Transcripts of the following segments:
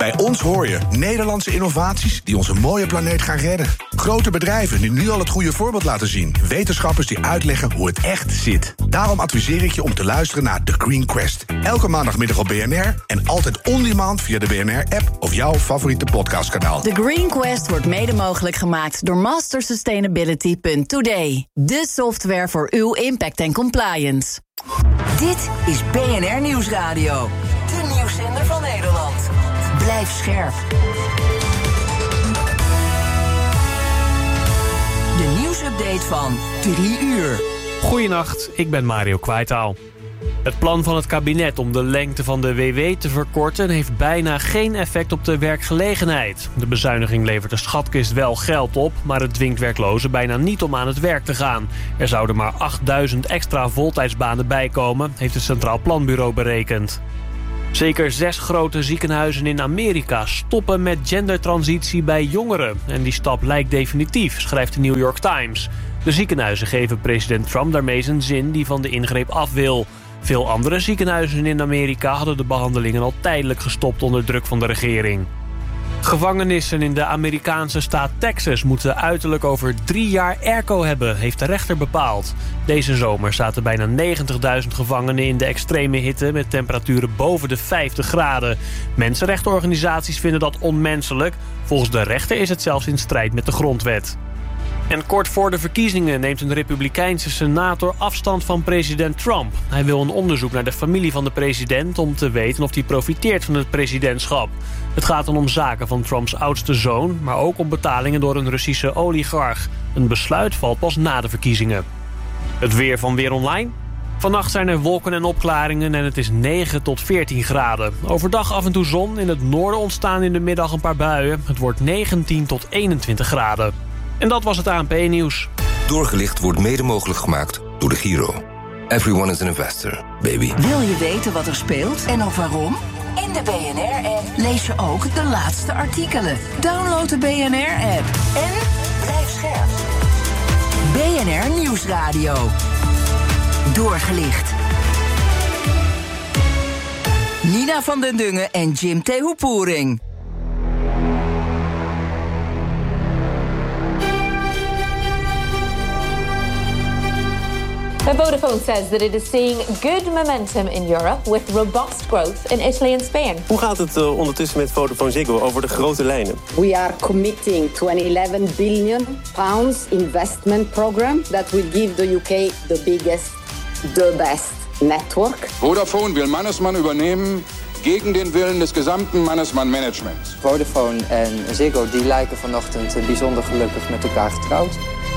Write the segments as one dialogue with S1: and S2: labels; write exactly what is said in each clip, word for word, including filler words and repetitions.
S1: Bij ons hoor je Nederlandse innovaties die onze mooie planeet gaan redden. Grote bedrijven die nu al het goede voorbeeld laten zien. Wetenschappers die uitleggen hoe het echt zit. Daarom adviseer ik je om te luisteren naar The Green Quest. Elke maandagmiddag op B N R en altijd on-demand via de B N R-app of jouw favoriete podcastkanaal.
S2: The Green Quest wordt mede mogelijk gemaakt door master sustainability punt today. De software voor uw impact en compliance.
S3: Dit is B N R Nieuwsradio. De nieuwszender van Nederland. Blijf scherp. De nieuwsupdate van drie uur.
S4: Goedenacht, ik ben Mario Kwijtaal. Het plan van het kabinet om de lengte van de W W te verkorten heeft bijna geen effect op de werkgelegenheid. De bezuiniging levert de schatkist wel geld op, maar het dwingt werklozen bijna niet om aan het werk te gaan. Er zouden maar achtduizend extra voltijdsbanen bijkomen, heeft het Centraal Planbureau berekend. Zeker zes grote ziekenhuizen in Amerika stoppen met gendertransitie bij jongeren. En die stap lijkt definitief, schrijft de New York Times. De ziekenhuizen geven president Trump daarmee zijn zin die van de ingreep af wil. Veel andere ziekenhuizen in Amerika hadden de behandelingen al tijdelijk gestopt onder druk van de regering. Gevangenissen in de Amerikaanse staat Texas moeten uiterlijk over drie jaar airco hebben, heeft de rechter bepaald. Deze zomer zaten bijna negentigduizend gevangenen in de extreme hitte met temperaturen boven de vijftig graden. Mensenrechtenorganisaties vinden dat onmenselijk. Volgens de rechter is het zelfs in strijd met de grondwet. En kort voor de verkiezingen neemt een republikeinse senator afstand van president Trump. Hij wil een onderzoek naar de familie van de president om te weten of hij profiteert van het presidentschap. Het gaat dan om zaken van Trumps oudste zoon, maar ook om betalingen door een Russische oligarch. Een besluit valt pas na de verkiezingen. Het weer van Weer Online. Vannacht zijn er wolken en opklaringen en het is negen tot veertien graden. Overdag af en toe zon, in het noorden ontstaan in de middag een paar buien. Het wordt negentien tot eenentwintig graden. En dat was het A N P-nieuws.
S5: Doorgelicht wordt mede mogelijk gemaakt door de Giro. Everyone is an investor, baby.
S3: Wil je weten wat er speelt en of waarom? In de B N R-app lees je ook de laatste artikelen. Download de B N R-app en blijf scherp. B N R Nieuwsradio. Doorgelicht. Nina van den Dungen en Jim Tehoepoering.
S6: And Vodafone says that it is seeing good momentum in Europe with robust growth in Italy and Spain.
S7: Hoe gaat het uh, ondertussen met Vodafone Ziggo over de grote lijnen?
S8: We are committing to an eleven billion pounds investment program that will give the U K the biggest, the best network.
S9: Vodafone will Mannesmann übernehmen gegen den Willen des gesamten Mannesmann-Managements.
S10: Vodafone en Ziggo die lijken vanochtend bijzonder gelukkig met elkaar getrouwd.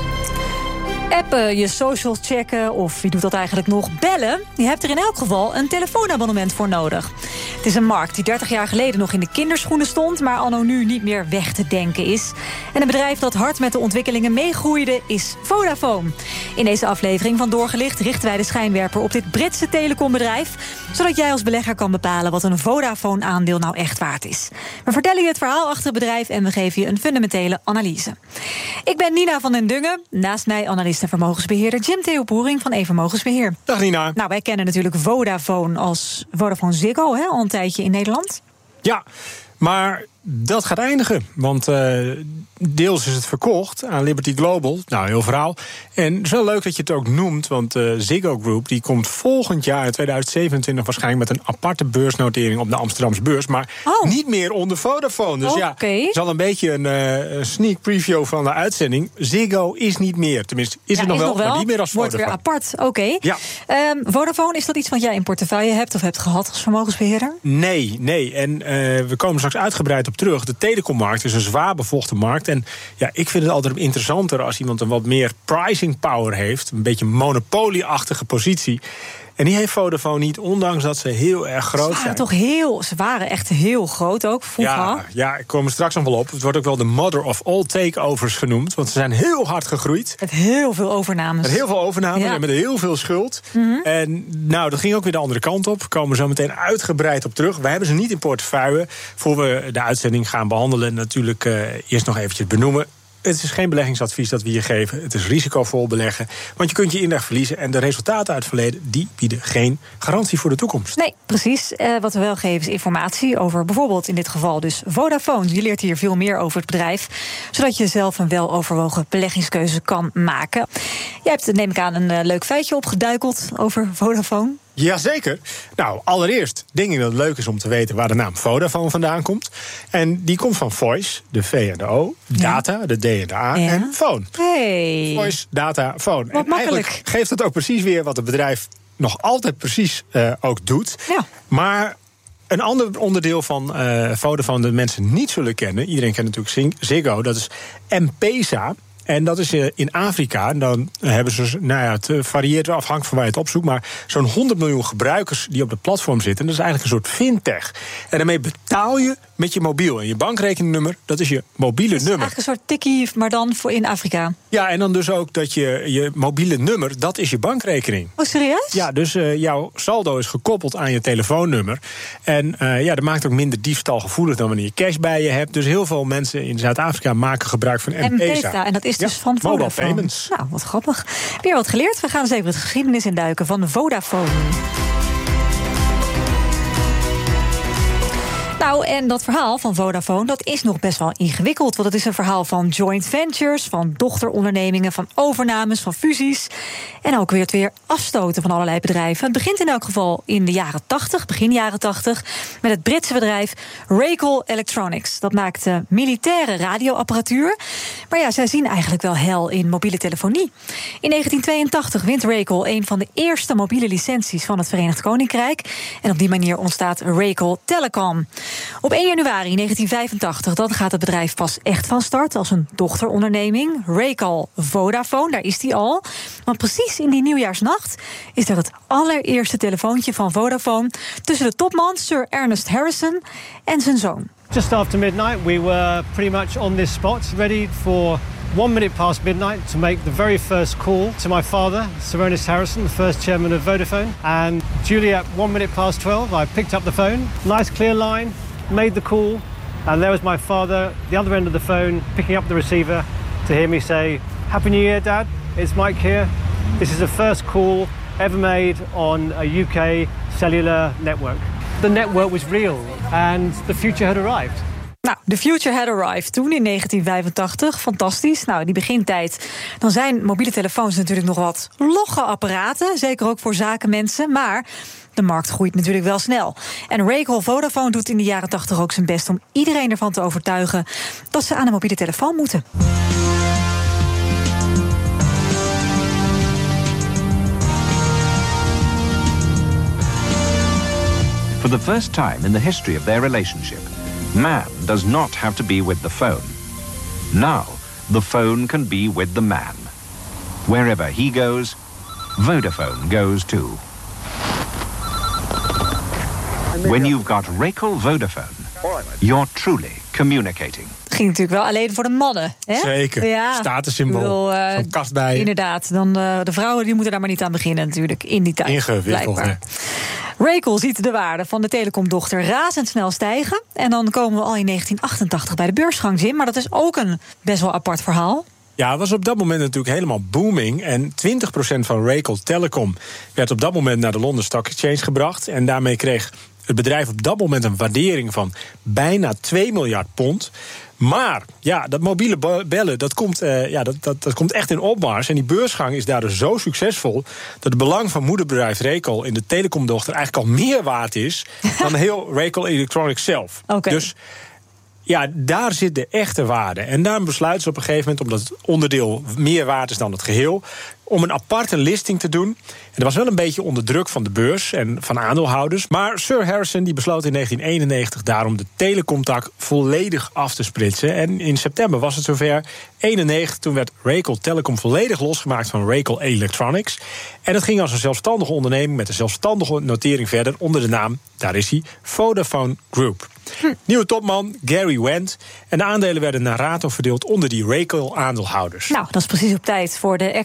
S11: Appen, je socials checken of wie doet dat eigenlijk nog? Bellen. Je hebt er in elk geval een telefoonabonnement voor nodig. Het is een markt die dertig jaar geleden nog in de kinderschoenen stond, maar anno nu niet meer weg te denken is. En een bedrijf dat hard met de ontwikkelingen meegroeide is Vodafone. In deze aflevering van Doorgelicht richten wij de schijnwerper op dit Britse telecombedrijf, zodat jij als belegger kan bepalen wat een Vodafone-aandeel nou echt waard is. We vertellen je het verhaal achter het bedrijf en we geven je een fundamentele analyse. Ik ben Nina van den Dungen, naast mij analist en vermogensbeheerder Jim Tehoepoering van E-vermogensbeheer.
S12: Dag Nina.
S11: Nou, wij kennen natuurlijk Vodafone als Vodafone Ziggo, hè, al een tijdje in Nederland.
S12: Ja, maar dat gaat eindigen, want uh, deels is het verkocht aan Liberty Global. Nou, heel verhaal. En het is wel leuk dat je het ook noemt, want uh, Ziggo Group die komt volgend jaar in tweeduizend zevenentwintig waarschijnlijk met een aparte beursnotering op de Amsterdamse beurs, maar oh. niet meer onder Vodafone. Dus okay. ja, het is al een beetje een uh, sneak preview van de uitzending. Ziggo is niet meer, tenminste is ja, het nog, is wel, nog wel, maar niet meer als
S11: Vodafone. Wordt weer apart, oké. Okay.
S12: Ja.
S11: Um, Vodafone, is dat iets wat jij in portefeuille hebt of hebt gehad als vermogensbeheerder?
S12: Nee, nee. En uh, we komen straks uitgebreid op terug. De telecommarkt is een zwaar bevochten markt. En ja, ik vind het altijd interessanter als iemand een wat meer pricing power heeft. Een beetje monopolieachtige positie. En die heeft Vodafone niet, ondanks dat ze heel erg groot
S11: ze
S12: zijn.
S11: Toch heel, ze waren echt heel groot ook, vroeger.
S12: Ja, ja, ik kom er straks nog wel op. Het wordt ook wel de mother of all takeovers genoemd. Want ze zijn heel hard gegroeid.
S11: Met heel veel overnames.
S12: Met heel veel overnames ja. en met heel veel schuld. Mm-hmm. En nou, dat ging ook weer de andere kant op. We komen zo meteen uitgebreid op terug. Wij hebben ze niet in portefeuille. Voor we de uitzending gaan behandelen, natuurlijk uh, eerst nog eventjes benoemen. het is geen beleggingsadvies dat we je geven. Het is risicovol beleggen. Want je kunt je inleg verliezen. En de resultaten uit het verleden, die bieden geen garantie voor de toekomst.
S11: Nee, precies. Uh, wat we wel geven is informatie over bijvoorbeeld in dit geval dus Vodafone. Je leert hier veel meer over het bedrijf, zodat je zelf een weloverwogen beleggingskeuze kan maken. Jij hebt, neem ik aan, een uh, leuk feitje opgeduikeld over Vodafone.
S12: Jazeker. Nou, allereerst denk ik dat het leuk is om te weten waar de naam Vodafone vandaan komt. En die komt van voice, de V en de O, data, ja. de D en de A, ja. en phone.
S11: Hey.
S12: Voice, data, phone.
S11: Wat
S12: en
S11: makkelijk.
S12: Eigenlijk geeft het ook precies weer wat het bedrijf nog altijd precies uh, ook doet.
S11: Ja.
S12: Maar een ander onderdeel van uh, Vodafone dat mensen niet zullen kennen, iedereen kent natuurlijk Ziggo, dat is M-Pesa. En dat is in Afrika. En dan hebben ze, nou ja, het varieert afhankelijk van waar je het opzoekt, maar zo'n honderd miljoen gebruikers die op de platform zitten. Dat is eigenlijk een soort fintech. En daarmee betaal je met je mobiel. En je bankrekeningnummer, dat is je mobiele
S11: dat is
S12: nummer.
S11: Eigenlijk een soort tikkie, maar dan voor in Afrika.
S12: Ja, en dan dus ook dat je je mobiele nummer, dat is je bankrekening.
S11: Oh, serieus?
S12: Ja, dus uh, jouw saldo is gekoppeld aan je telefoonnummer. En uh, ja, dat maakt ook minder diefstalgevoelig dan wanneer je cash bij je hebt. Dus heel veel mensen in Zuid-Afrika maken gebruik van M-Pesa.
S11: En dat is dus
S12: ja,
S11: van Vodafone.
S12: Mobile payments.
S11: Nou, wat grappig. Weer wat geleerd. We gaan eens even de geschiedenis induiken van Vodafone. Nou, en dat verhaal van Vodafone, dat is nog best wel ingewikkeld. Want het is een verhaal van joint ventures, van dochterondernemingen, van overnames, van fusies. En ook weer het weer afstoten van allerlei bedrijven. Het begint in elk geval in de jaren tachtig, begin jaren tachtig, met het Britse bedrijf Racal Electronics. Dat maakt uh, militaire radioapparatuur. Maar ja, zij zien eigenlijk wel hel in mobiele telefonie. In negentien tweeëntachtig wint Racal een van de eerste mobiele licenties van het Verenigd Koninkrijk. En op die manier ontstaat Racal Telecom. Op één januari negentien vijfentachtig dan gaat het bedrijf pas echt van start als een dochteronderneming. Racal Vodafone, daar is die al. Want precies in die nieuwjaarsnacht is er het allereerste telefoontje van Vodafone tussen de topman Sir Ernest Harrison en zijn zoon.
S13: Just after midnight, we were pretty much on this spot, ready for one minute past midnight to make the very first call to my father, Sir Ernest Harrison, the first chairman of Vodafone. And duly at one minute past twelve, I picked up the phone, nice clear line, made the call, and there was my father, the other end of the phone, picking up the receiver to hear me say, "Happy New Year, Dad. It's Mike here. This is the first call ever made on a U K cellular network." The network was real and the future had arrived.
S11: Nou, the future had arrived toen in negentien vijfentachtig. Fantastisch. Nou, die begintijd, dan zijn mobiele telefoons natuurlijk nog wat logge apparaten. Zeker ook voor zakenmensen, maar de markt groeit natuurlijk wel snel. En Racal Vodafone doet in de jaren tachtig ook zijn best om iedereen ervan te overtuigen dat ze aan een mobiele telefoon moeten.
S14: For the first time in the history of their relationship, man does not have to be with the phone. Now, the phone can be with the man. Wherever he goes, Vodafone goes too. When you've got Racal Vodafone, you're truly communicating.
S11: Het ging natuurlijk wel alleen voor de mannen. Hè?
S12: Zeker,
S11: ja.
S12: Statussymbool, uh, zo'n kast bij.
S11: Inderdaad, dan, uh, de vrouwen die moeten daar maar niet aan beginnen natuurlijk, in die tijd.
S12: Ingewikkeld, hè.
S11: Racal ziet de waarde van de telecomdochter razendsnel stijgen. En dan komen we al in negentien achtentachtig bij de beursgang, Jim. Maar dat is ook een best wel apart verhaal.
S12: Ja, het was op dat moment natuurlijk helemaal booming. En twintig procent van Racal Telecom werd op dat moment naar de London Stock Exchange gebracht. En daarmee kreeg het bedrijf op dat moment een waardering van bijna twee miljard pond. Maar ja, dat mobiele bellen, dat komt, uh, ja, dat, dat, dat komt echt in opmars. En die beursgang is daardoor zo succesvol dat het belang van moederbedrijf Racal in de telecomdochter eigenlijk al meer waard is dan heel Racal Electronics zelf.
S11: Okay.
S12: Dus ja, daar zit de echte waarde. En daarom besluiten ze op een gegeven moment, omdat het onderdeel meer waard is dan het geheel, om een aparte listing te doen. En dat was wel een beetje onder druk van de beurs en van aandeelhouders. Maar Sir Harrison die besloot in negentien eenennegentig daarom de telecomtak volledig af te splitsen. En in september was het zover. eenennegentig, toen werd Racal Telecom volledig losgemaakt van Racal Electronics. En het ging als een zelfstandige onderneming met een zelfstandige notering verder onder de naam, daar is hij, Vodafone Group. Hm. Nieuwe topman, Gary Wendt. En de aandelen werden naar rato verdeeld onder die Racal aandeelhouders.
S11: Nou, dat is precies op tijd voor de explosieve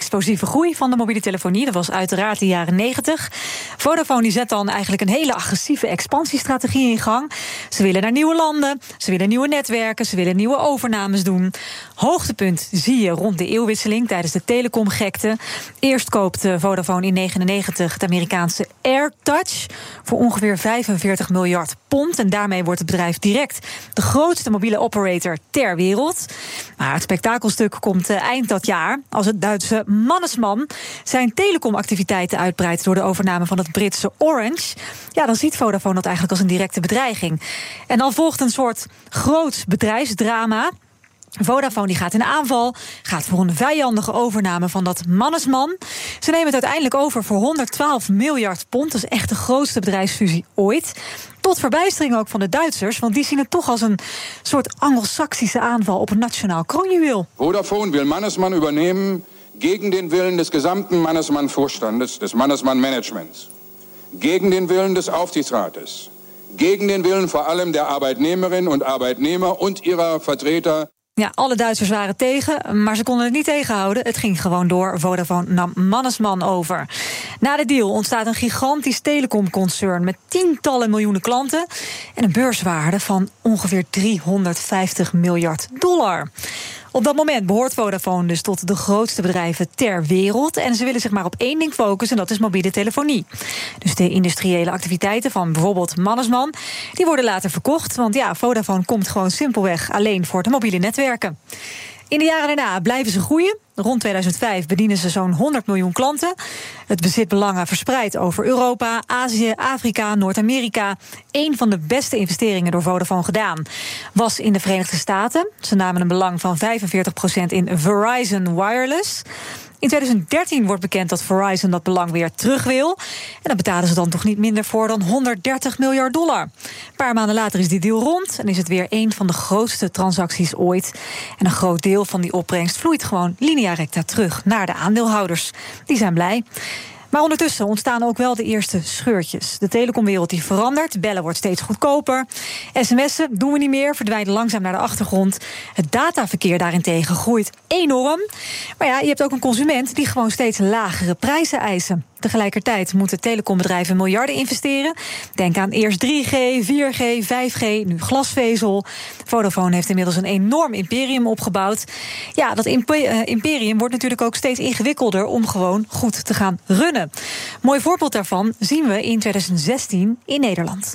S11: groei van de mobiele telefonie. Dat was uiteraard de jaren negentig. Vodafone die zet dan eigenlijk een hele agressieve expansiestrategie in gang. Ze willen naar nieuwe landen, ze willen nieuwe netwerken, ze willen nieuwe overnames doen. Hoogtepunt zie je rond de eeuwwisseling tijdens de telecomgekte. Eerst koopt Vodafone in negenennegentig het Amerikaanse AirTouch voor ongeveer vijfenveertig miljard pond. En daarmee wordt het bedrijf direct de grootste mobiele operator ter wereld. Maar het spektakelstuk komt eind dat jaar als het Duitse Mannesmann zijn telecomactiviteiten uitbreidt door de overname van het Britse Orange. Ja, dan ziet Vodafone dat eigenlijk als een directe bedreiging. En dan volgt een soort groot bedrijfsdrama. Vodafone die gaat in de aanval, gaat voor een vijandige overname van dat Mannesmann. Ze nemen het uiteindelijk over voor honderdtwaalf miljard pond. Dat is echt de grootste bedrijfsfusie ooit. Tot verbijstering ook van de Duitsers, want die zien het toch als een soort Anglo-Saxische aanval op een nationaal kroonjuweel.
S9: Vodafone wil Mannesmann übernehmen gegen den Willen des gesamten Mannesmann-Vorstandes, des Mannesmann-Managements, gegen den Willen des Aufsichtsrates, gegen den Willen vor allem der Arbeitnehmerinnen und Arbeitnehmer und ihrer Vertreter.
S11: Ja, alle Duitsers waren tegen, maar ze konden het niet tegenhouden. Het ging gewoon door. Vodafone nam Mannesmann over. Na de deal ontstaat een gigantisch telecomconcern met tientallen miljoenen klanten en een beurswaarde van ongeveer driehonderdvijftig miljard dollar. Op dat moment behoort Vodafone dus tot de grootste bedrijven ter wereld. En ze willen zich maar op één ding focussen, en dat is mobiele telefonie. Dus de industriële activiteiten van bijvoorbeeld Mannesmann, die worden later verkocht. Want ja, Vodafone komt gewoon simpelweg alleen voor de mobiele netwerken. In de jaren daarna blijven ze groeien. Rond tweeduizend vijf bedienen ze zo'n honderd miljoen klanten. Het bezit belangen verspreid over Europa, Azië, Afrika, Noord-Amerika. Een van de beste investeringen door Vodafone gedaan was in de Verenigde Staten. Ze namen een belang van vijfenveertig procent in Verizon Wireless. In tweeduizend dertien wordt bekend dat Verizon dat belang weer terug wil. En daar betalen ze dan toch niet minder voor dan honderddertig miljard dollar. Een paar maanden later is die deal rond en is het weer een van de grootste transacties ooit. En een groot deel van die opbrengst vloeit gewoon linea recta terug naar de aandeelhouders. Die zijn blij. Maar ondertussen ontstaan ook wel de eerste scheurtjes. De telecomwereld die verandert, bellen wordt steeds goedkoper. sms'en doen we niet meer, verdwijnen langzaam naar de achtergrond. Het dataverkeer daarentegen groeit enorm. Maar ja, je hebt ook een consument die gewoon steeds lagere prijzen eisen. Tegelijkertijd moeten telecombedrijven miljarden investeren. Denk aan eerst drie G, vier G, vijf G, nu glasvezel. Vodafone heeft inmiddels een enorm imperium opgebouwd. Ja, dat imperium wordt natuurlijk ook steeds ingewikkelder om gewoon goed te gaan runnen. Mooi voorbeeld daarvan zien we in tweeduizend zestien in Nederland.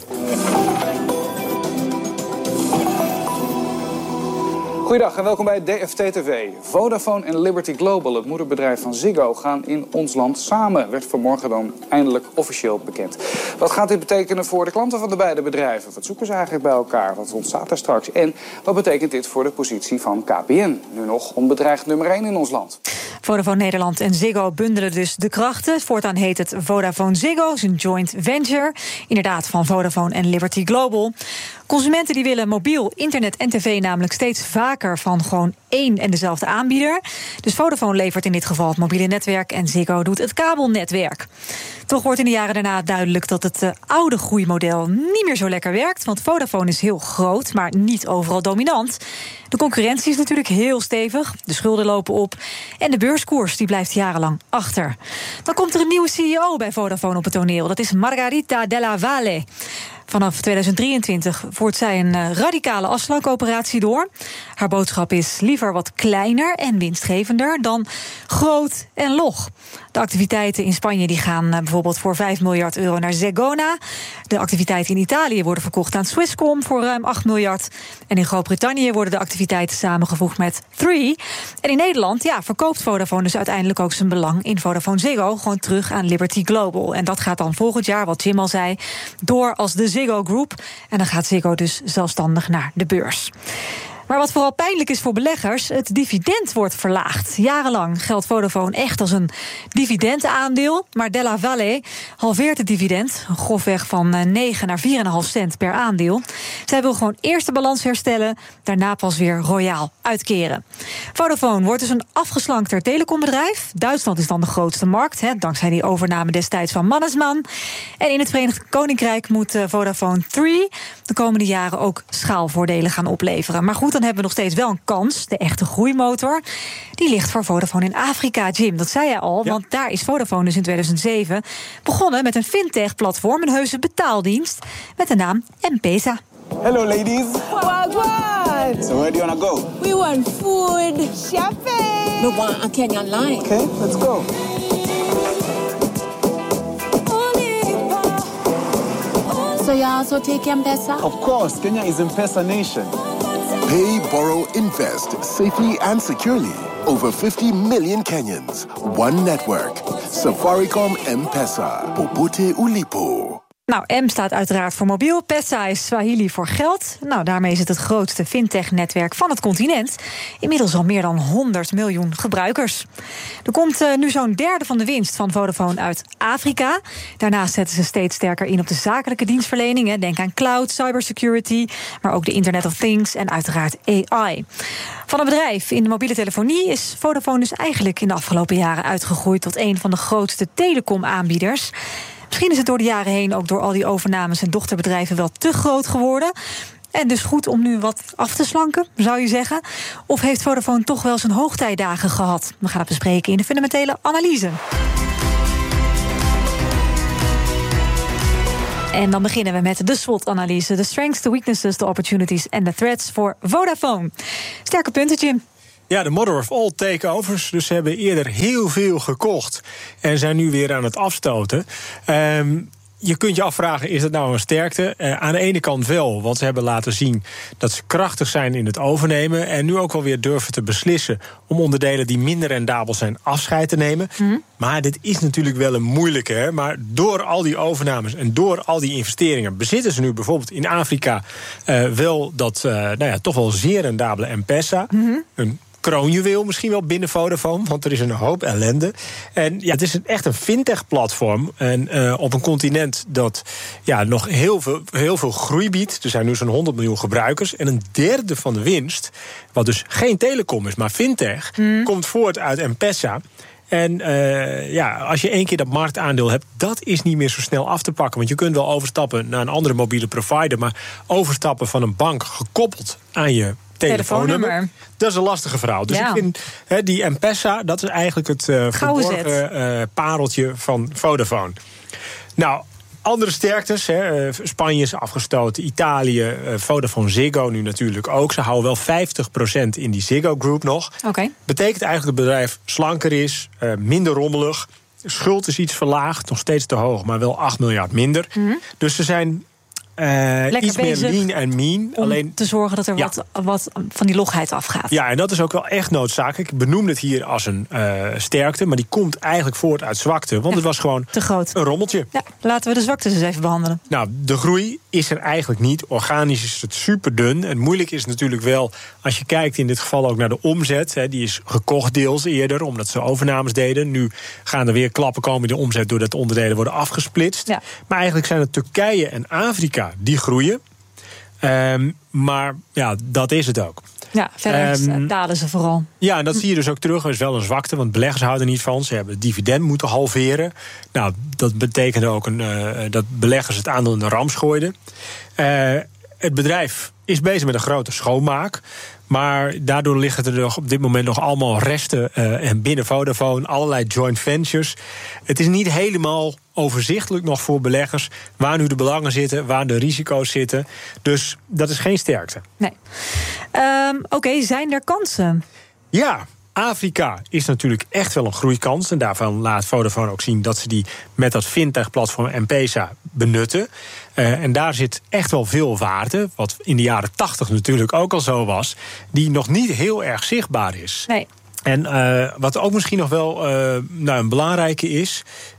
S15: Goedendag en welkom bij D F T T V. Vodafone en Liberty Global, het moederbedrijf van Ziggo, gaan in ons land samen. Werd vanmorgen dan eindelijk officieel bekend. Wat gaat dit betekenen voor de klanten van de beide bedrijven? Wat zoeken ze eigenlijk bij elkaar? Wat ontstaat er straks? En wat betekent dit voor de positie van K P N? Nu nog onbedreigd nummer één in ons land.
S11: Vodafone Nederland en Ziggo bundelen dus de krachten. Voortaan heet het Vodafone Ziggo, is een joint venture. Inderdaad van Vodafone en Liberty Global. Consumenten die willen mobiel, internet en tv namelijk steeds vaker van gewoon één en dezelfde aanbieder. Dus Vodafone levert in dit geval het mobiele netwerk en Ziggo doet het kabelnetwerk. Toch wordt in de jaren daarna duidelijk dat het uh, oude groeimodel niet meer zo lekker werkt. Want Vodafone is heel groot, maar niet overal dominant. De concurrentie is natuurlijk heel stevig, de schulden lopen op en de beurskoers die blijft jarenlang achter. Dan komt er een nieuwe C E O bij Vodafone op het toneel. Dat is Margarita Della Valle. Vanaf tweeduizend drieëntwintig voert zij een radicale afslankoperatie door. Haar boodschap is liever wat kleiner en winstgevender dan groot en log. De activiteiten in Spanje die gaan bijvoorbeeld voor vijf miljard euro naar Zegona. De activiteiten in Italië worden verkocht aan Swisscom voor ruim acht miljard. En in Groot-Brittannië worden de activiteiten samengevoegd met Three. En in Nederland ja, verkoopt Vodafone dus uiteindelijk ook zijn belang in Vodafone Ziggo gewoon terug aan Liberty Global. En dat gaat dan volgend jaar, wat Jim al zei, door als de Ziggo Group. En dan gaat Ziggo dus zelfstandig naar de beurs. Maar wat vooral pijnlijk is voor beleggers, het dividend wordt verlaagd. Jarenlang geldt Vodafone echt als een dividendaandeel. Maar Della Valle halveert het dividend, grofweg van negen naar vier komma vijf cent per aandeel. Zij wil gewoon eerst de balans herstellen, daarna pas weer royaal uitkeren. Vodafone wordt dus een afgeslankter telecombedrijf. Duitsland is dan de grootste markt, hè, dankzij die overname destijds van Mannesmann. En in het Verenigd Koninkrijk moet uh, Vodafone drie de komende jaren ook schaalvoordelen gaan opleveren. Maar goed, dan hebben we nog steeds wel een kans. De echte groeimotor, die ligt voor Vodafone in Afrika, Jim. Dat zei jij al, ja. Want daar is Vodafone dus in tweeduizend zeven begonnen met een fintech-platform, een heuse betaaldienst met de naam M-Pesa.
S16: Hello ladies. What, what? So where do you want to go?
S17: We want food, shopping. We want a Kenyan line.
S16: Okay, let's go.
S17: So you also take M-Pesa?
S16: Of course, Kenya is M-Pesa nation.
S18: Pay, borrow, invest safely and securely. Over fifty million Kenyans. One network. Safaricom M-Pesa. Popote Ulipo.
S11: Nou, M staat uiteraard voor mobiel. Pesa is Swahili voor geld. Nou, daarmee is het het grootste fintech-netwerk van het continent. Inmiddels al meer dan honderd miljoen gebruikers. Er komt uh, nu zo'n derde van de winst van Vodafone uit Afrika. Daarnaast zetten ze steeds sterker in op de zakelijke dienstverlening. Denk aan cloud, cybersecurity, maar ook de Internet of Things en uiteraard A I. Van een bedrijf in de mobiele telefonie is Vodafone dus eigenlijk in de afgelopen jaren uitgegroeid tot een van de grootste telecomaanbieders. Misschien is het door de jaren heen ook door al die overnames en dochterbedrijven wel te groot geworden. En dus goed om nu wat af te slanken, zou je zeggen. Of heeft Vodafone toch wel zijn hoogtijdagen gehad? We gaan het bespreken in de fundamentele analyse. En dan beginnen we met de SWOT-analyse. De strengths, the weaknesses, the opportunities en the threats voor Vodafone. Sterke punten, Jim.
S12: Ja, de mother of all takeovers. Dus ze hebben eerder heel veel gekocht en zijn nu weer aan het afstoten. Um, je kunt je afvragen, is dat nou een sterkte? Uh, aan de ene kant wel, want ze hebben laten zien dat ze krachtig zijn in het overnemen en nu ook wel weer durven te beslissen om onderdelen die minder rendabel zijn afscheid te nemen. Mm. Maar dit is natuurlijk wel een moeilijke. Hè? Maar door al die overnames en door al die investeringen bezitten ze nu bijvoorbeeld in Afrika uh, wel dat uh, nou ja, toch wel zeer rendabele M-Pesa. Mm-hmm. Een kroonjuweel misschien wel binnen Vodafone, want er is een hoop ellende. En ja, het is een, echt een fintech-platform. En uh, op een continent dat ja, nog heel veel, heel veel groei biedt. Er zijn nu zo'n honderd miljoen gebruikers. En een derde van de winst, wat dus geen telecom is, maar fintech, mm. komt voort uit M-Pesa. En uh, ja, als je één keer dat marktaandeel hebt, dat is niet meer zo snel af te pakken. Want je kunt wel overstappen naar een andere mobiele provider, maar overstappen van een bank gekoppeld aan je telefoonnummer, dat is een lastige verhaal. Dus ja. ik vind he, die M-Pesa, dat is eigenlijk het uh, verborgen uh, pareltje van Vodafone. Nou, andere sterktes, hè, Spanje is afgestoten, Italië, uh, Vodafone Ziggo nu natuurlijk ook. Ze houden wel vijftig procent in die Ziggo Group nog.
S11: Okay.
S12: Betekent eigenlijk dat het bedrijf slanker is, uh, minder rommelig. Schuld is iets verlaagd, nog steeds te hoog, maar wel acht miljard minder. Mm-hmm. Dus ze zijn Uh, iets meer lean en mean.
S11: Om alleen te zorgen dat er ja. wat, wat van die logheid afgaat.
S12: Ja, en dat is ook wel echt noodzakelijk. Ik benoem het hier als een uh, sterkte, maar die komt eigenlijk voort uit zwakte. Want ja, het was gewoon
S11: te groot.
S12: Een rommeltje.
S11: Ja, laten we de zwaktes eens even behandelen.
S12: Nou, de groei is er eigenlijk niet. Organisch is het super dun. En moeilijk is natuurlijk wel, als je kijkt in dit geval ook naar de omzet. Hè, die is gekocht deels eerder, omdat ze overnames deden. Nu gaan er weer klappen komen in de omzet doordat de onderdelen worden afgesplitst. Ja. Maar eigenlijk zijn het Turkije en Afrika die groeien. Um, maar ja, dat is het ook.
S11: Ja, verder um, dalen ze vooral.
S12: Ja, en dat zie je dus ook terug. Dat is wel een zwakte, want beleggers houden niet van. Ze hebben het dividend moeten halveren. Nou, dat betekende ook een, uh, dat beleggers het aandeel in de rams gooiden. Uh, het bedrijf is bezig met een grote schoonmaak. Maar daardoor liggen er nog op dit moment nog allemaal resten uh, binnen Vodafone, allerlei joint ventures. Het is niet helemaal overzichtelijk nog voor beleggers waar nu de belangen zitten, waar de risico's zitten. Dus dat is geen sterkte.
S11: Nee. Um, Oké, okay, zijn er kansen?
S12: Ja. Afrika is natuurlijk echt wel een groeikans. En daarvan laat Vodafone ook zien dat ze die met dat fintech-platform M-Pesa benutten. Uh, en daar zit echt wel veel waarde, wat in de jaren tachtig natuurlijk ook al zo was, die nog niet heel erg zichtbaar is.
S11: Nee.
S12: En uh, wat ook misschien nog wel uh, nou, een belangrijke is,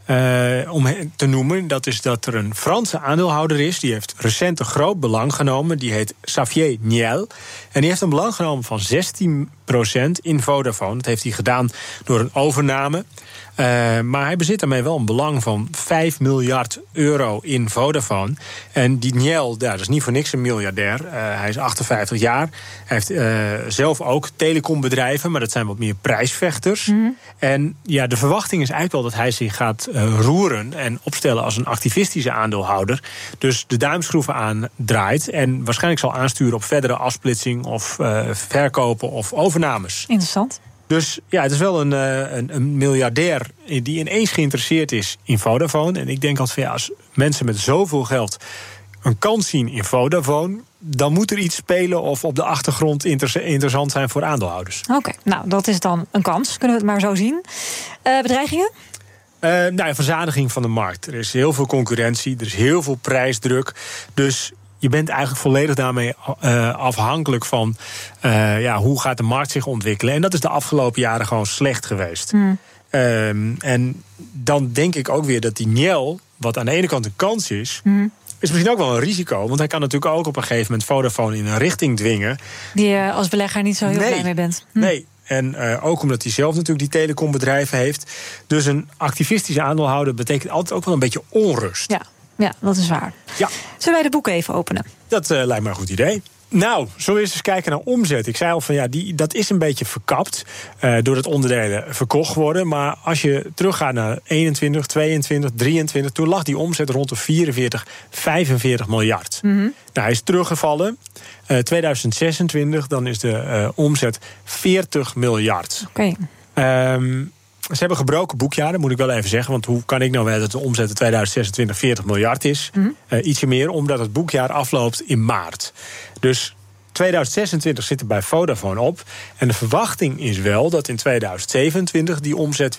S12: Uh, om te noemen, dat is dat er een Franse aandeelhouder is. Die heeft recent een groot belang genomen. Die heet Xavier Niel. En die heeft een belang genomen van zestien procent in Vodafone. Dat heeft hij gedaan door een overname. Uh, maar hij bezit daarmee wel een belang van vijf miljard euro in Vodafone. En die Niel, ja, dat is niet voor niks een miljardair. Uh, hij is achtenvijftig jaar. Hij heeft uh, zelf ook telecombedrijven, maar dat zijn wat meer prijsvechters. Mm-hmm. En ja, de verwachting is eigenlijk wel dat hij zich gaat uh, roeren en opstellen als een activistische aandeelhouder. Dus de duimschroeven aandraait en waarschijnlijk zal aansturen op verdere afsplitsing of uh, verkopen of overnames.
S11: Interessant.
S12: Dus ja, het is wel een, een, een miljardair die ineens geïnteresseerd is in Vodafone. En ik denk altijd van ja, als mensen met zoveel geld een kans zien in Vodafone, dan moet er iets spelen of op de achtergrond inter- interessant zijn voor aandeelhouders.
S11: Oké, okay, nou dat is dan een kans. Kunnen we het maar zo zien. Uh, bedreigingen?
S12: Uh, nou ja, verzadiging van de markt. Er is heel veel concurrentie, er is heel veel prijsdruk. Dus je bent eigenlijk volledig daarmee uh, afhankelijk van uh, ja, hoe gaat de markt zich ontwikkelen. En dat is de afgelopen jaren gewoon slecht geweest. Mm. Um, en dan denk ik ook weer dat die Niel, wat aan de ene kant een kans is, mm. is misschien ook wel een risico. Want hij kan natuurlijk ook op een gegeven moment Vodafone in een richting dwingen
S11: die je als belegger niet zo heel
S12: nee,
S11: blij mee bent. Hm.
S12: Nee. En uh, ook omdat hij zelf natuurlijk die telecombedrijven heeft. Dus een activistische aandeelhouder betekent altijd ook wel een beetje onrust.
S11: Ja. Ja, dat is waar.
S12: Ja.
S11: Zullen wij de boeken even openen?
S12: Dat uh, lijkt me een goed idee. Nou, zullen we eens eens kijken naar omzet. Ik zei al van ja, die, dat is een beetje verkapt uh, doordat onderdelen verkocht worden. Maar als je teruggaat naar eenentwintig, tweeëntwintig, drieëntwintig... toen lag die omzet rond de vierenveertig, vijfenveertig miljard. Mm-hmm. Nou, hij is teruggevallen. Uh, tweeduizend zesentwintig, dan is de uh, omzet veertig miljard.
S11: Oké.
S12: Okay. Um, Ze hebben gebroken boekjaren, moet ik wel even zeggen. Want hoe kan ik nou weten dat de omzet in tweeduizend zesentwintig veertig miljard is? Mm-hmm. Uh, ietsje meer, omdat het boekjaar afloopt in maart. Dus tweeduizend zesentwintig zit er bij Vodafone op. En de verwachting is wel dat in tweeduizend zevenentwintig die omzet